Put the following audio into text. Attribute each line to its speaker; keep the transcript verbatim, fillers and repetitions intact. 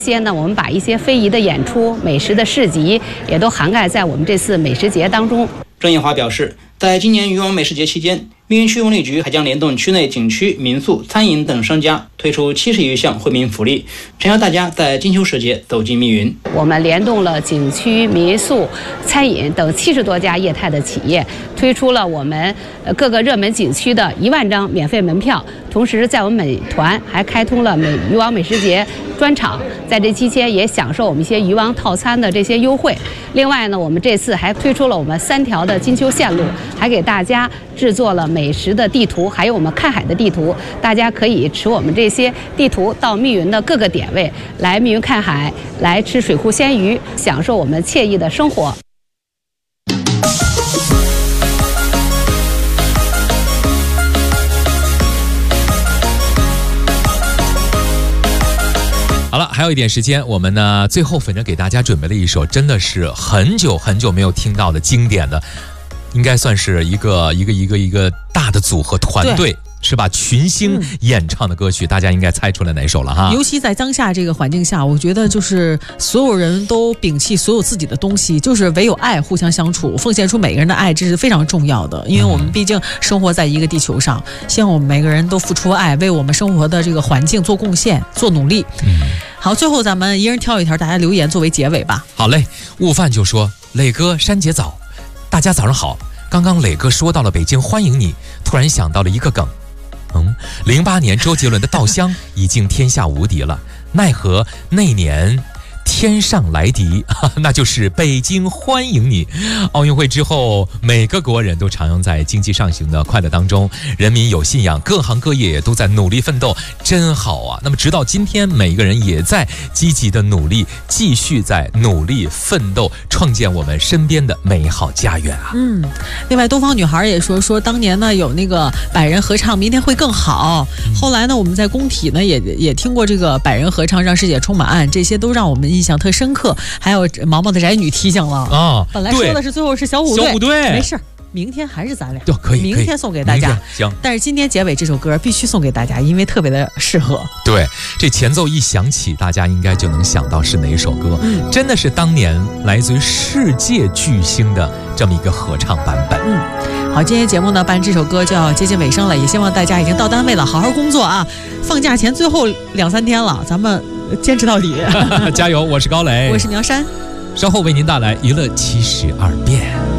Speaker 1: 这些呢，我们把一些非遗的演出、美食的市集也都涵盖在我们这次美食节当中。
Speaker 2: 郑艳华表示，在今年渔王美食节期间，密云区文旅局还将联动区内景区、民宿、餐饮等商家，推出七十余项惠民福利，诚邀大家在金秋时节走进密云。
Speaker 1: 我们联动了景区、民宿、餐饮等七十多家业态的企业，推出了我们各个热门景区的一万张免费门票。同时，在我们美团还开通了美渔王美食节专场，在这期间也享受我们一些渔王套餐的这些优惠。另外呢，我们这次还推出了我们三条的金秋线路，还给大家制作了美食的地图，还有我们看海的地图。大家可以持我们这些地图到密云的各个点位来密云看海，来吃水库鲜鱼，享受我们惬意的生活。
Speaker 3: 好了，还有一点时间，我们呢最后反正给大家准备了一首真的是很久很久没有听到的经典的，应该算是一个一个一个一个大的组合团队。是吧？群星演唱的歌曲、嗯，大家应该猜出来哪首了哈？
Speaker 4: 尤其在当下这个环境下，我觉得就是所有人都摒弃所有自己的东西，就是唯有爱互相相处，奉献出每个人的爱，这是非常重要的。因为我们毕竟生活在一个地球上，希望我们每个人都付出爱，为我们生活的这个环境做贡献、做努力。嗯，好，最后咱们一人挑一条，大家留言作为结尾吧。
Speaker 3: 好嘞，悟饭就说：“磊哥，珊姐早，大家早上好。刚刚磊哥说到了北京欢迎你，突然想到了一个梗。”嗯，零八年周杰伦的《稻香》已经天下无敌了，奈何那年天上来敌，那就是北京欢迎你。奥运会之后，每个国人都徜徉在经济上行的快乐当中，人民有信仰，各行各业也都在努力奋斗，真好啊！那么直到今天，每个人也在积极的努力，继续在努力奋斗，创建我们身边的美好家园啊！
Speaker 4: 嗯，另外东方女孩也说说当年呢有那个百人合唱，明天会更好。嗯、后来呢，我们在工体呢也也听过这个百人合唱《让世界充满爱》，这些都让我们印象特深刻。还有毛毛的宅女提醒了啊，本来说的是最后是小虎队，
Speaker 3: 小虎队
Speaker 4: 没事，明天还是咱俩，
Speaker 3: 就可以，
Speaker 4: 明天送给大家。
Speaker 3: 行，
Speaker 4: 但是今天结尾这首歌必须送给大家，因为特别的适合。
Speaker 3: 对，这前奏一响起，大家应该就能想到是哪一首歌。嗯，真的是当年来自于世界巨星的这么一个合唱版本。
Speaker 4: 嗯，好，今天节目呢，伴这首歌就要接近尾声了，也希望大家已经到单位了，好好工作啊！放假前最后两三天了，咱们坚持到底。
Speaker 3: 加油！我是高磊，
Speaker 4: 我是苗山，
Speaker 3: 稍后为您带来娱乐七十二变。